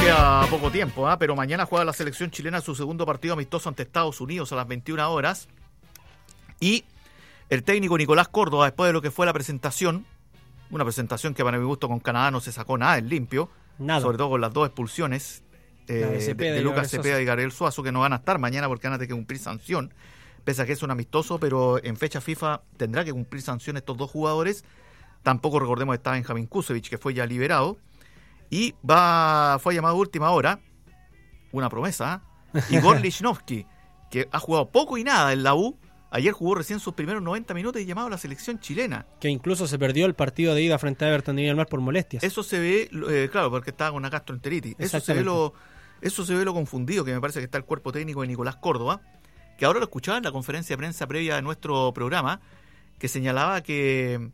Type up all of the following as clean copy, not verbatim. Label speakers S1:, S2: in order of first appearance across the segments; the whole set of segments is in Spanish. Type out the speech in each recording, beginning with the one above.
S1: queda poco tiempo, pero mañana juega la selección chilena su segundo partido amistoso ante Estados Unidos a las 21 horas. Y el técnico Nicolás Córdoba, después de lo que fue la presentación, una presentación que para mi gusto con Canadá no se sacó nada en limpio,
S2: nada.
S1: Sobre todo con las dos expulsiones de Lucas Cepeda y Gabriel Suazo, que no van a estar mañana porque van a tener que cumplir sanción, pese a que es un amistoso, pero en fecha FIFA tendrá que cumplir sanción estos dos jugadores. Tampoco recordemos que está Benjamín Kusevich, que fue ya liberado. Y fue llamado a última hora, una promesa, Igor Lichnowsky, que ha jugado poco y nada en la U. Ayer jugó recién sus primeros 90 minutos y llamado a la selección chilena.
S2: Que incluso se perdió el partido de ida frente a Everton de Viña del Mar por molestias.
S1: Eso se ve, claro, porque estaba con una gastroenteritis. Eso se ve lo confundido que me parece que está el cuerpo técnico de Nicolás Córdoba, que ahora lo escuchaba en la conferencia de prensa previa de nuestro programa, que señalaba que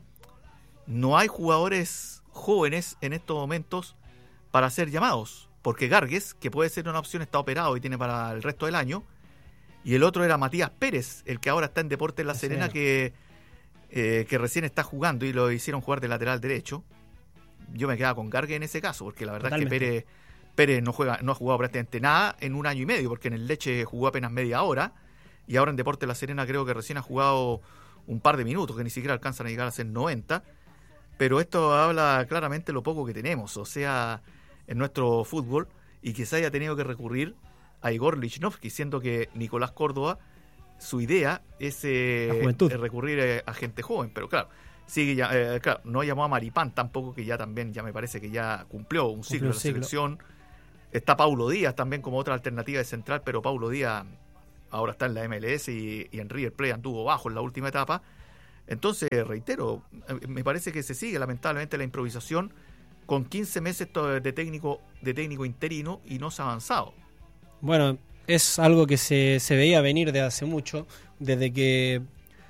S1: no hay jugadores jóvenes en estos momentos para ser llamados, porque Gargues, que puede ser una opción, está operado y tiene para el resto del año, y el otro era Matías Pérez, el que ahora está en Deportes La Serena, que recién está jugando y lo hicieron jugar de lateral derecho. Yo me quedaba con Gargues en ese caso, porque la verdad Totalmente. Es que Pérez no ha jugado prácticamente nada en un año y medio, porque en el Leche jugó apenas media hora, y ahora en Deportes La Serena creo que recién ha jugado un par de minutos, que ni siquiera alcanzan a llegar a ser 90, pero esto habla claramente de lo poco que tenemos, o sea, en nuestro fútbol, y que se haya tenido que recurrir a Igor Lichnowsky, siendo que Nicolás Córdoba, su idea es recurrir a gente joven, pero claro, sigue no llamó a Maripán tampoco, que ya me parece que ya cumplió un ciclo de la selección. Está Paulo Díaz también como otra alternativa de central, pero Paulo Díaz ahora está en la MLS y en River Plate anduvo bajo en la última etapa. Entonces, reitero, me parece que se sigue lamentablemente la improvisación con 15 meses de técnico interino y no se ha avanzado.
S2: Bueno, es algo que se veía venir de hace mucho, desde que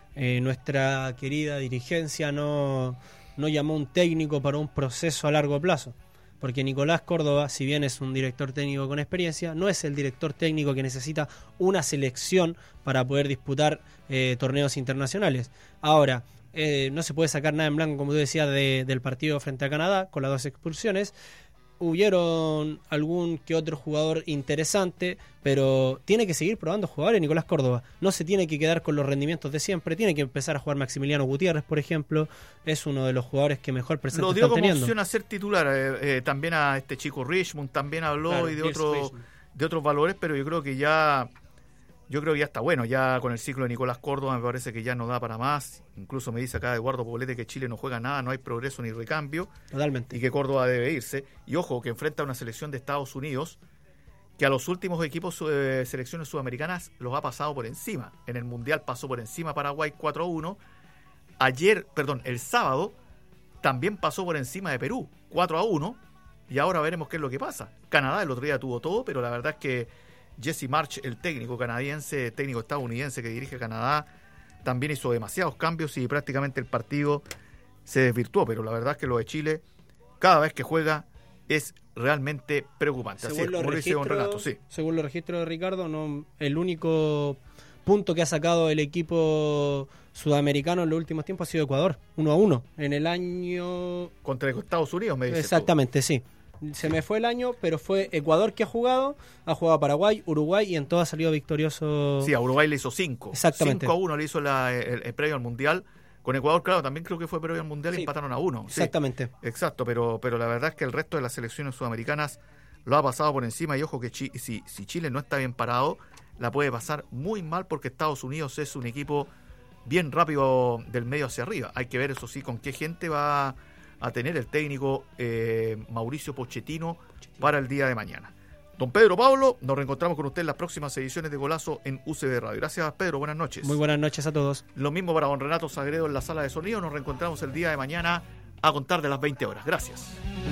S2: nuestra querida dirigencia no llamó un técnico para un proceso a largo plazo. Porque Nicolás Córdoba, si bien es un director técnico con experiencia, no es el director técnico que necesita una selección para poder disputar torneos internacionales. Ahora, no se puede sacar nada en blanco, como tú decías, del partido frente a Canadá, con las dos expulsiones. Hubieron algún que otro jugador interesante, pero tiene que seguir probando jugadores Nicolás Córdoba. No se tiene que quedar con los rendimientos de siempre, tiene que empezar a jugar Maximiliano Gutiérrez, por ejemplo. Es uno de los jugadores que mejor presente
S1: lo dio
S2: están
S1: como
S2: teniendo.
S1: Opción a ser titular, también a este chico Richmond, también habló, claro, y de otros valores, pero yo creo que ya está bueno, ya con el ciclo de Nicolás Córdoba me parece que ya no da para más. Incluso me dice acá Eduardo Poblete que Chile no juega nada, no hay progreso ni recambio.
S2: Totalmente.
S1: Y que Córdoba debe irse. Y ojo, que enfrenta a una selección de Estados Unidos que a los últimos equipos selecciones sudamericanas los ha pasado por encima. En el Mundial pasó por encima Paraguay 4-1. El sábado también pasó por encima de Perú 4-1. Y ahora veremos qué es lo que pasa. Canadá el otro día tuvo todo, pero la verdad es que Jesse March, el técnico estadounidense que dirige Canadá, también hizo demasiados cambios y prácticamente el partido se desvirtuó, pero la verdad es que lo de Chile, cada vez que juega, es realmente preocupante. Así es, como lo dice don Renato, sí.
S2: Según los registros de Ricardo, el único punto que ha sacado el equipo sudamericano en los últimos tiempos ha sido Ecuador, 1-1, en el año...
S1: Contra Estados Unidos, me dice.
S2: Exactamente, tú. Sí. Se me fue el año, pero fue Ecuador que ha jugado Paraguay, Uruguay y en todo ha salido victorioso.
S1: Sí, a Uruguay le hizo 5.
S2: Exactamente.
S1: 5-1 le hizo el previo al Mundial. Con Ecuador, claro, también creo que fue previo al Mundial, sí. Y empataron a 1.
S2: Exactamente.
S1: Sí, exacto, pero la verdad es que el resto de las selecciones sudamericanas lo ha pasado por encima y ojo que si Chile no está bien parado, la puede pasar muy mal porque Estados Unidos es un equipo bien rápido del medio hacia arriba. Hay que ver, eso sí, con qué gente va a tener el técnico Mauricio Pochettino para el día de mañana. Don Pedro Pablo, nos reencontramos con usted en las próximas ediciones de Golazo en UCB Radio. Gracias, Pedro, buenas noches.
S2: Muy buenas noches a todos.
S1: Lo mismo para don Renato Sagredo en la sala de sonido. Nos reencontramos el día de mañana a contar de las 20 horas. Gracias.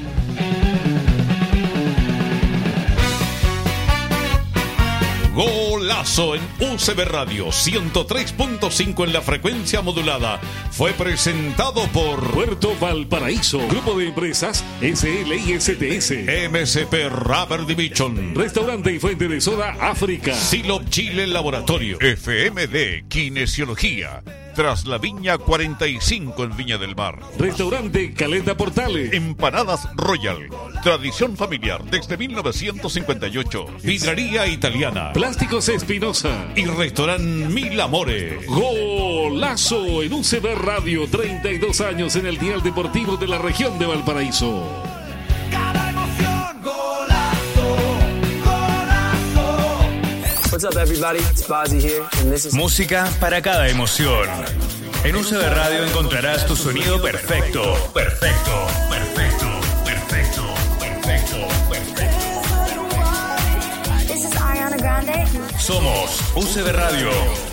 S3: Golazo en UCB Radio 103.5 en la frecuencia modulada. Fue presentado por
S4: Puerto Valparaíso, Grupo de Empresas SLISTS,
S3: MSP Rubber Division,
S4: Restaurante y Fuente de Soda África,
S3: Silop Chile Laboratorio, FMD Kinesiología, tras la Viña 45 en Viña del Mar.
S4: Restaurante Caleta Portales.
S3: Empanadas Royal, tradición familiar desde 1958. Vidraría italiana.
S4: Plásticos Espinosa.
S3: Y restaurante Mil Amores.
S4: Golazo en UCB Radio, 32 años en el dial deportivo de la región de Valparaíso.
S5: Cada emoción, golazo, golazo.
S6: What's up, everybody? It's Bazzi here, and this is...
S7: Música para cada emoción. En UCB Radio encontrarás tu sonido perfecto. Perfecto, perfecto, perfecto, perfecto, perfecto.
S8: This is Ariana Grande.
S7: Somos UCB Radio.